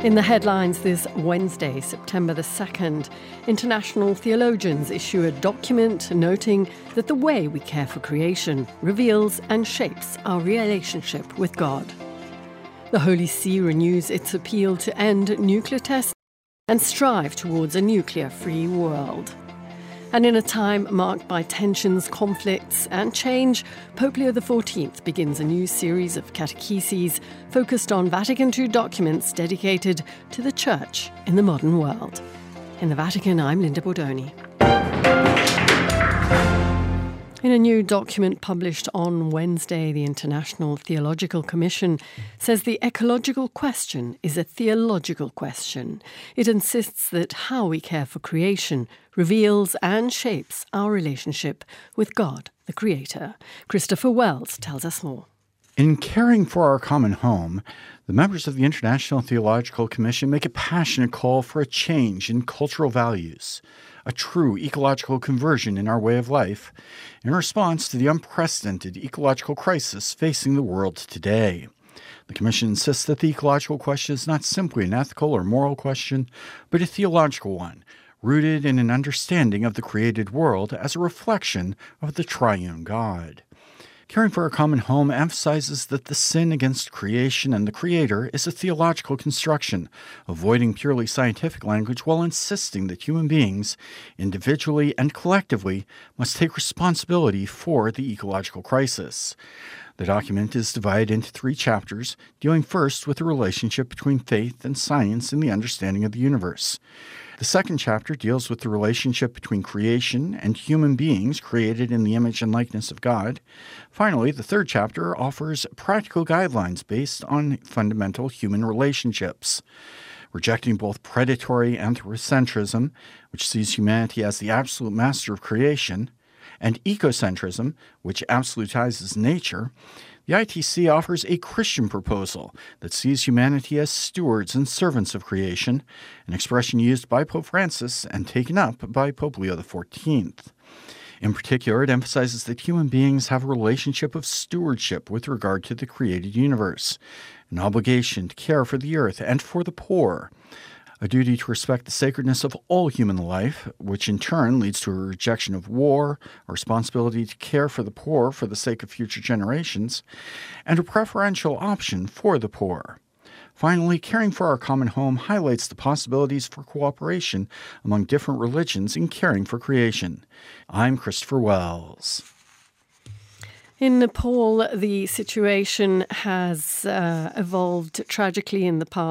In the headlines this Wednesday, September the 2nd, international theologians issue a document noting that the way we care for creation reveals and shapes our relationship with God. The Holy See renews its appeal to end nuclear tests and strive towards a nuclear-free world. And in a time marked by tensions, conflicts and change, Pope Leo XIV begins a new series of catecheses focused on Vatican II documents dedicated to the Church in the modern world. In the Vatican, I'm Linda Bordoni. In a new document published on Wednesday, the International Theological Commission says the ecological question is a theological question. It insists that how we care for creation reveals and shapes our relationship with God, the Creator. Christopher Wells tells us more. In caring for our common home, the members of the International Theological Commission make a passionate call for a change in cultural values, a true ecological conversion in our way of life, in response to the unprecedented ecological crisis facing the world today. The Commission insists that the ecological question is not simply an ethical or moral question, but a theological one, rooted in an understanding of the created world as a reflection of the triune God. Caring for our common home emphasizes that the sin against creation and the Creator is a theological construction, avoiding purely scientific language while insisting that human beings, individually and collectively, must take responsibility for the ecological crisis. The document is divided into 3 chapters, dealing first with the relationship between faith and science in the understanding of the universe. The second chapter deals with the relationship between creation and human beings created in the image and likeness of God. Finally, the third chapter offers practical guidelines based on fundamental human relationships. Rejecting both predatory anthropocentrism, which sees humanity as the absolute master of creation, and ecocentrism, which absolutizes nature, the ITC offers a Christian proposal that sees humanity as stewards and servants of creation, an expression used by Pope Francis and taken up by Pope Leo XIV. In particular, it emphasizes that human beings have a relationship of stewardship with regard to the created universe, an obligation to care for the earth and for the poor, a duty to respect the sacredness of all human life, which in turn leads to a rejection of war, a responsibility to care for the poor for the sake of future generations, and a preferential option for the poor. Finally, caring for our common home highlights the possibilities for cooperation among different religions in caring for creation. I'm Christopher Wells. In Nepal, the situation has evolved tragically in the past.